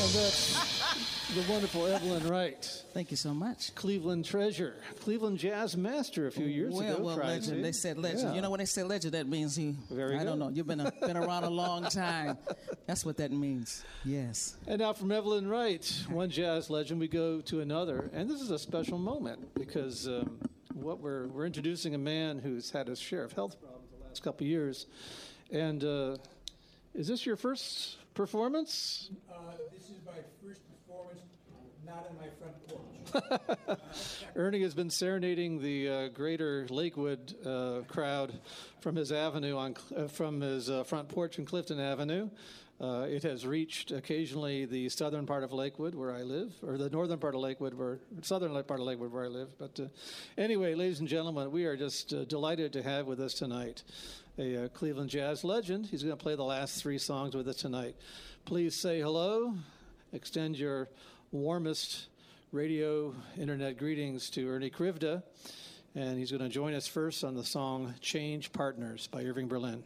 That's the wonderful Evelyn Wright. Thank you so much. Cleveland treasure. Cleveland jazz master a few years ago. Well, legend. They said legend. Yeah. You know, when they say legend, that means I don't know. You've been around a long time. That's what that means. Yes. And now from Evelyn Wright, one jazz legend, we go to another. And this is a special moment because we're introducing a man who's had his share of health problems the last couple of years. And is this your first performance? This is my first performance, not on my front porch. Ernie has been serenading the greater Lakewood crowd from his from his front porch in Clifton Avenue. It has reached occasionally the southern part of Lakewood where I live, or the northern part of Lakewood, southern part of Lakewood where I live. But anyway, ladies and gentlemen, we are just delighted to have with us tonight a Cleveland jazz legend. He's going to play the last three songs with us tonight. Please say hello. Extend your warmest radio internet greetings to Ernie Krivda. And he's going to join us first on the song Change Partners by Irving Berlin.